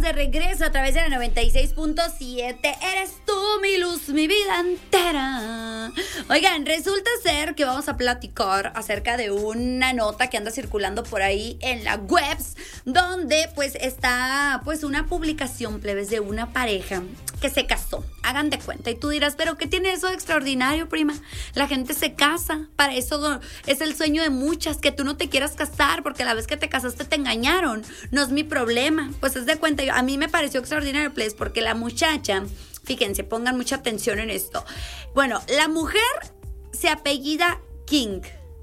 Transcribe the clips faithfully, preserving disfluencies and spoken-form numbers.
de regreso a través de la noventa y seis punto siete. Eres tú mi luz, mi vida entera. Oigan, resulta ser que vamos a platicar acerca de una nota que anda circulando por ahí en la webs, donde pues está pues una publicación, plebes, de una pareja que se casó. Hagan de cuenta. Y tú dirás, ¿pero qué tiene eso de extraordinario, prima? La gente se casa. Para eso es el sueño de muchas, que tú no te quieras casar porque la vez que te casaste te engañaron. No es mi problema. Pues es de cuenta. A mí me pareció extraordinario, please, porque la muchacha, fíjense, pongan mucha atención en esto. Bueno, la mujer se apellida King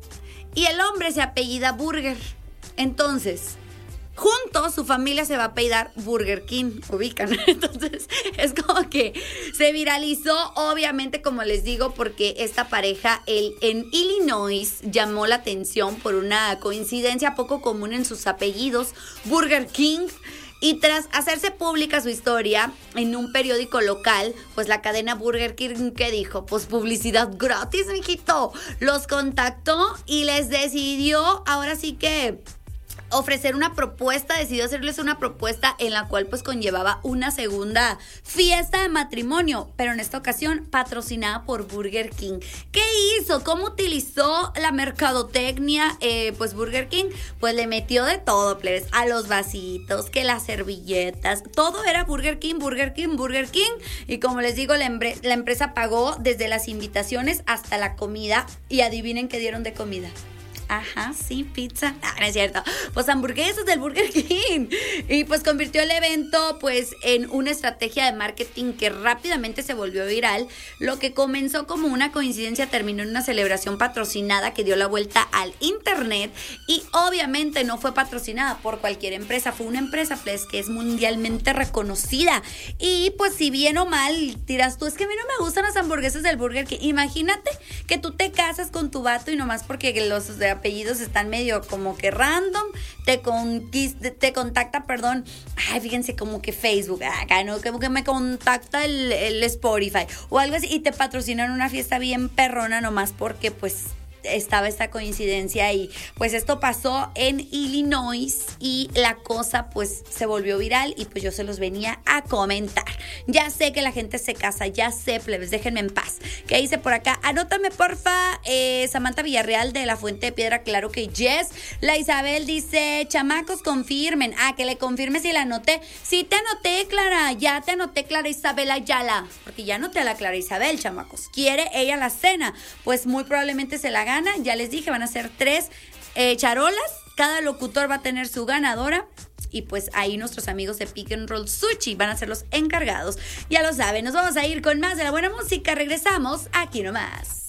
y el hombre se apellida Burger. Entonces, juntos su familia se va a apellidar Burger King, ubican. Entonces es como que se viralizó, obviamente, como les digo, porque esta pareja el, en Illinois llamó la atención por una coincidencia poco común en sus apellidos, Burger King. Y tras hacerse pública su historia en un periódico local, pues la cadena Burger King, ¿qué dijo? Pues publicidad gratis, mijito. Los contactó y les decidió, ahora sí que ofrecer una propuesta, decidió hacerles una propuesta en la cual pues conllevaba una segunda fiesta de matrimonio, pero en esta ocasión patrocinada por Burger King. ¿Qué hizo? ¿Cómo utilizó la mercadotecnia? Eh, pues Burger King pues le metió de todo, plebes, a los vasitos, que las servilletas, todo era Burger King, Burger King, Burger King, y como les digo, la, empre- la empresa pagó desde las invitaciones hasta la comida, y adivinen qué dieron de comida. Ajá, sí, pizza. Ah, no es cierto. Pues hamburguesas del Burger King. Y pues convirtió el evento pues en una estrategia de marketing que rápidamente se volvió viral. Lo que comenzó como una coincidencia terminó en una celebración patrocinada que dio la vuelta al internet. Y obviamente no fue patrocinada por cualquier empresa. Fue una empresa pues que es mundialmente reconocida. Y pues si bien o mal tiras tú, es que a mí no me gustan las hamburguesas del Burger King. Imagínate que tú te casas con tu vato y nomás porque los de apellidos están medio como que random, te conquista, te contacta, perdón, ay, fíjense, como que Facebook, acá, ¿no? Como que me contacta el, el Spotify o algo así, y te patrocinan una fiesta bien perrona nomás porque pues estaba esta coincidencia ahí. Pues esto pasó en Illinois y la cosa pues se volvió viral y pues yo se los venía a comentar. Ya sé que la gente se casa, ya sé, plebes, déjenme en paz. ¿Qué dice por acá? Anótame, porfa, eh, Samantha Villarreal de la Fuente de Piedra, claro que yes. La Isabel dice, chamacos, confirmen. Ah, que le confirme si la anoté. Sí te anoté, Clara, ya te anoté, Clara Isabel Ayala, porque ya anoté a la Clara Isabel, chamacos. ¿Quiere ella la cena? Pues muy probablemente se la gana, ya les dije, van a ser tres eh, charolas, cada locutor va a tener su ganadora y pues ahí nuestros amigos de Pick and Roll Sushi van a ser los encargados, ya lo saben. Nos vamos a ir con más de la buena música, regresamos aquí nomás.